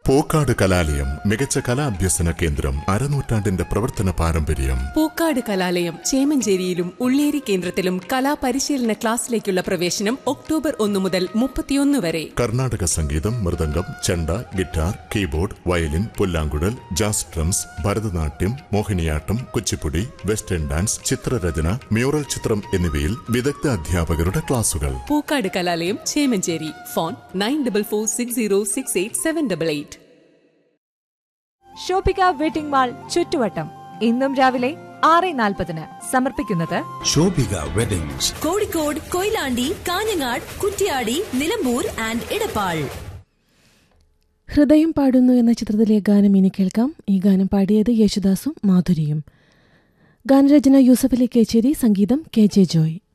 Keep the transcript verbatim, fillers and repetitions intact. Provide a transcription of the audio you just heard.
പൂക്കാട് കലാലയം മികച്ച കലാഭ്യസന കേന്ദ്രം, അരനൂറ്റാണ്ടിന്റെ പ്രവർത്തന പാരമ്പര്യം. പൂക്കാട് കലാലയം ചേമഞ്ചേരിയിലും ഉള്ളേരി കേന്ദ്രത്തിലും കലാപരിശീലന ക്ലാസ്സിലേക്കുള്ള പ്രവേശനം ഒക്ടോബർ ഒന്ന് മുതൽ മുപ്പത്തിയൊന്ന് വരെ. കർണാടക സംഗീതം, മൃദംഗം, ചെണ്ട, guitar, keyboard, violin, പുല്ലാങ്കുഴൽ, jazz drums, Bharatanatyam, Mohiniyattam, Kuchipudi, western dance, ചിത്രരചന, മ്യൂറൽ ചിത്രം എന്നിവയിൽ വിദഗ്ധ അധ്യാപകരുടെ ക്ലാസുകൾ. പൂക്കാട് കലാലയം Chemancheri. Phone nine double four six zero six eight seven double eight. Shoppika wedding mall ചുറ്റുവട്ടം ഇന്നും രാവിലെ ആറ് നാൽപ്പതിന് സമർപ്പിക്കുന്നത് ഷോപ്പിക വെഡിങ്സ്, കോഴിക്കോട്, കൊയിലാണ്ടി, കാഞ്ഞങ്ങാട്, കുറ്റ്യാടി, നിലമ്പൂർ ആൻഡ് ഇടപ്പാൾ. ഹൃദയം പാടുന്നു എന്ന ചിത്രത്തിലെ ഗാനം ഇനി കേൾക്കാം. ഈ ഗാനം പാടിയത് യേശുദാസും മാധുരിയും. ഗാനരചന യൂസഫലി കേച്ചേരി, സംഗീതം കെ ജെ ജോയ്.